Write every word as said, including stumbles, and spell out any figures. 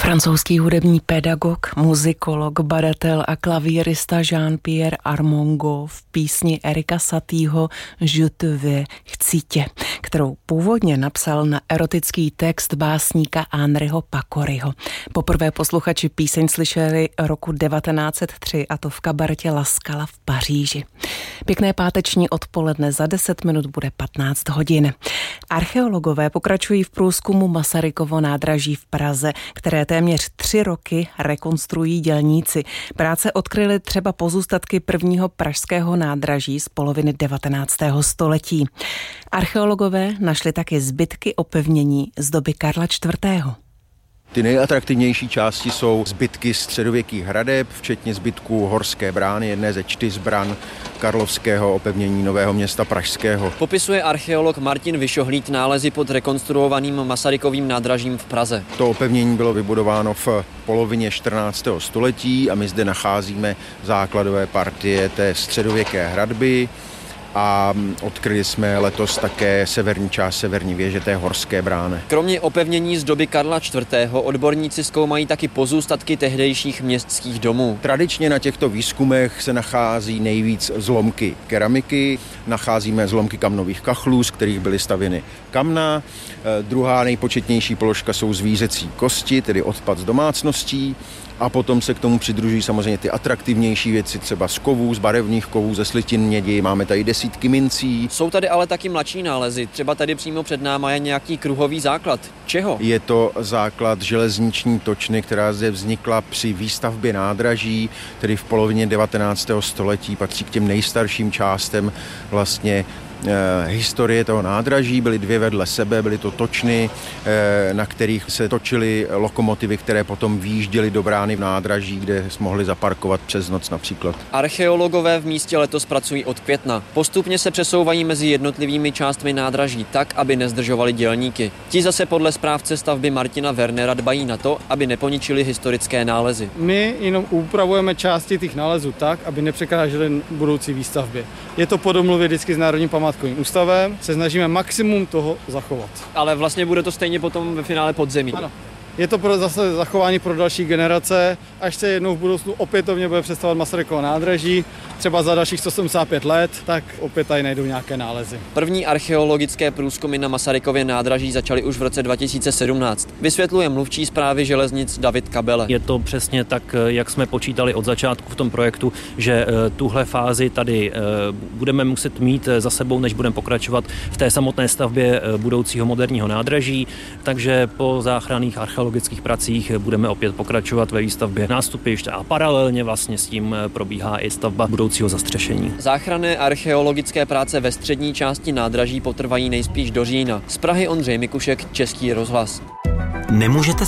Francouzský hudební pedagog, muzikolog, badatel a klavírista Jean-Pierre Armongo v písni Erika Satieho Je te veux, chci tě, kterou původně napsal na erotický text básníka Henryho Pacoryho. Poprvé posluchači píseň slyšeli roku devatenáct set tři, a to v kabaretě La Scala v Paříži. Pěkné páteční odpoledne, za deset minut bude patnáct hodin. Archeologové pokračují v průzkumu Masarykovo nádraží v Praze, které téměř tři roky rekonstruují dělníci. Práce odkryly třeba pozůstatky prvního pražského nádraží z poloviny devatenáctého století. Archeologové našli taky zbytky opevnění z doby Karla čtvrtého. Ty nejatraktivnější části jsou zbytky středověkých hradeb, včetně zbytků Horské brány, jedné ze čtyř bran karlovského opevnění Nového Města pražského. Popisuje archeolog Martin Vyšohlík nálezy pod rekonstruovaným Masarykovým nádražím v Praze. To opevnění bylo vybudováno v polovině čtrnáctého století a my zde nacházíme základové partie té středověké hradby. A odkryli jsme letos také severní část severní věže té Horské brány. Kromě opevnění z doby Karla čtvrtého odborníci zkoumají taky pozůstatky tehdejších městských domů. Tradičně na těchto výzkumech se nachází nejvíc zlomky keramiky, nacházíme zlomky kamnových kachlů, z kterých byly stavěny kamna. E, druhá nejpočetnější položka jsou zvířecí kosti, tedy odpad z domácností. A potom se k tomu přidružují samozřejmě ty atraktivnější věci, třeba z kovů, z barevných kovů, ze slitin mědi, máme tady desítky mincí. Jsou tady ale taky mladší nálezy, třeba tady přímo před náma je nějaký kruhový základ. Čeho? Je to základ železniční točny, která zde vznikla při výstavbě nádraží, tedy v polovině devatenáctého století, patří k těm nejstarším částem vlastně Eh, historie toho nádraží. Byly dvě vedle sebe, byly to točny, eh, na kterých se točily lokomotivy, které potom výjížděly do brány v nádraží, kde mohli zaparkovat přes noc například. Archeologové v místě letos pracují od května. Postupně se přesouvají mezi jednotlivými částmi nádraží tak, aby nezdržovali dělníky. Ti zase podle správce stavby Martina Wernera dbají na to, aby neponičili historické nálezy. My jenom upravujeme části těch nálezů tak, aby nepřekážely budoucí výstavbě. Je to po domluvě vždycky s Národním památkovým ústavem, se snažíme maximum toho zachovat. Ale vlastně bude to stejně potom ve finále podzemí. Ano. Je to pro zase zachování pro další generace, až se jednou v budoucnu opětovně bude představovat Masarykovo nádraží, třeba za dalších sto sedmdesát pět let, tak opět tady najdou nějaké nálezy. První archeologické průzkumy na Masarykově nádraží začaly už v roce dva tisíce sedmnáct. Vysvětluje mluvčí správy železnic David Kabele. Je to přesně tak, jak jsme počítali od začátku v tom projektu, že tuhle fázi tady budeme muset mít za sebou, než budeme pokračovat v té samotné stavbě budoucího moderního nádraží, takže po záchranných archeologických pracích budeme opět pokračovat ve výstavbě nástupišť a paralelně vlastně s tím probíhá i stavba budoucího zastřešení. Záchranné archeologické práce ve střední části nádraží potrvají nejspíš do října. Z Prahy Ondřej Mikušek, Český rozhlas. Nemůžete